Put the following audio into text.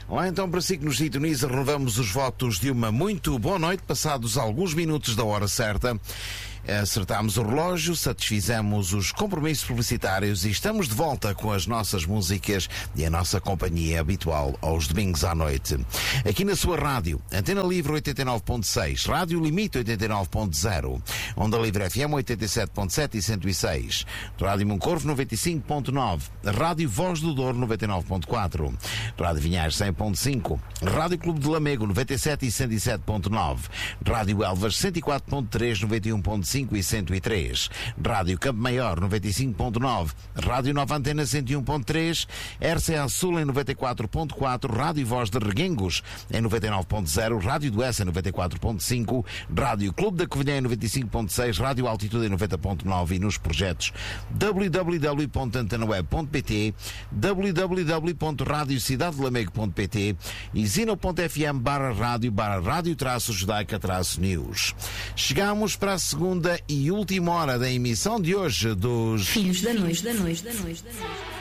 Olá, então, para si que nos sintoniza, renovamos os votos de uma muito boa noite, passados alguns minutos da hora certa. Acertámos o relógio, satisfizemos os compromissos publicitários e estamos de volta com as nossas músicas e a nossa companhia habitual aos domingos à noite. Aqui na sua rádio, Antena Livre 89.6, Rádio Limite 89.0, Onda Livre FM 87.7 e 106, Rádio Moncorvo 95.9, Rádio Voz do Douro 99.4, Rádio Vinhais 100.5, Rádio Clube de Lamego 97 e 107.9, Rádio Elvas 104.3, 91.5 e 103, Rádio Campo Maior 95.9, Rádio Nova Antena 101.3, RCA Sul em 94.4, Rádio Voz de Reguengos em 99.0, Rádio do S em 94.5, Rádio Clube da Covilhã em 95.6, Rádio Altitude em 90.9 e nos projetos www.antenaweb.pt, www.radiocidadelamego.pt e zino.fm/rádio/rádio-judaica-news. Chegamos para a segunda e última hora da emissão de hoje dos Filhos da Noite.